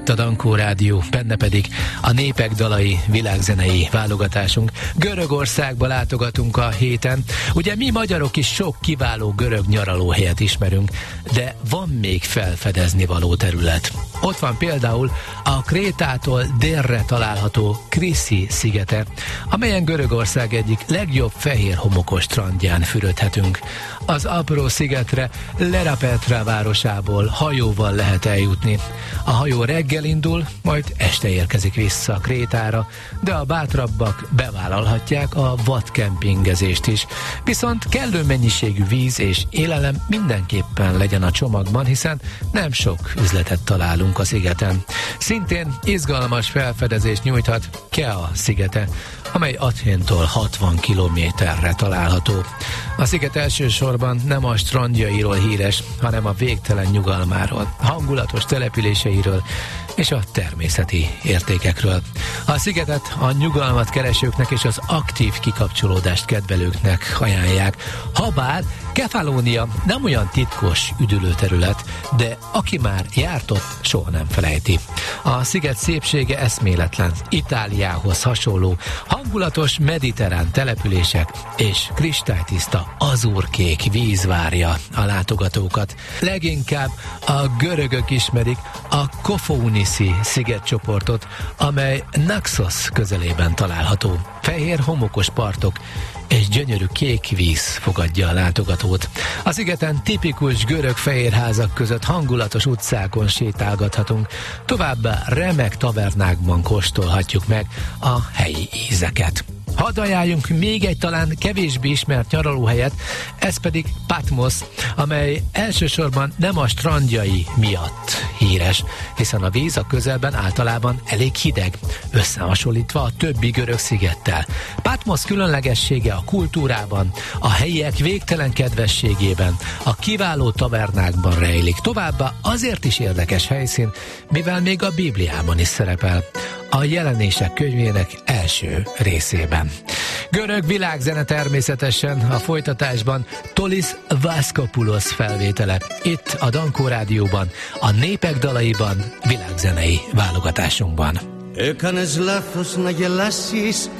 itt a Dankó Rádió, benne pedig a Népek dalai világzenei válogatásunk. Görögországba látogatunk a héten. Ugye mi magyarok is sok kiváló görög nyaralóhelyet ismerünk, de van még felfedezni való terület. Ott van például a Krétától délre található Kriszi szigete, amelyen Görögország egyik legjobb fehér homokos strandján fürödhetünk. Az apró szigetre Lerapetra városából hajóval lehet eljutni. A hajó reggel indul, majd este érkezik vissza Krétára, de a bátrabbak bevállalhatják a vadkempingezést is. Viszont kellő mennyiségű víz és élelem mindenképpen legyen a csomagban, hiszen nem sok üzletet találunk a szigeten. Szintén izgalmas felfedezést nyújthat Kea szigete, amely Athéntól 60 kilométerre található. A sziget elsősorban nem a strandjairól híres, hanem a végtelen nyugalmáról, hangulatos településeiről és a természeti értékekről. A szigetet a nyugalmat keresőknek és az aktív kikapcsolódást kedvelőknek ajánlják. Habár Kefalónia nem olyan titkos üdülőterület, de aki már járt ott, soha nem felejti. A sziget szépsége eszméletlen, Itáliához hasonló, hangulatos mediterrán települések és kristálytiszta azurkék víz várja a látogatókat. Leginkább a görögök ismerik a Kofounisi szigetcsoportot, amely Naxos közelében található. Fehér homokos partok és gyönyörű kék víz fogadja a látogatót. A szigeten tipikus görög fehérházak között hangulatos utcákon sétálgathatunk, továbbá remek tavernákban kóstolhatjuk meg a helyi ízeket. Hadd ajánljunk még egy talán kevésbé ismert nyaralóhelyet, ez pedig Patmos, amely elsősorban nem a strandjai miatt híres, hiszen a víz a közelben általában elég hideg, összehasonlítva a többi görög szigettel. Patmos különlegessége a kultúrában, a helyiek végtelen kedvességében, a kiváló tavernákban rejlik. Továbbá azért is érdekes helyszín, mivel még a Bibliában is szerepel, a Jelenések könyvének első részében. Görög világzene természetesen a folytatásban Tolis Vaskopoulos felvétele. Itt a Dankó Rádióban, a Népek dalaiban világzenei válogatásunkban. Έκανες λάθος να γελάσεις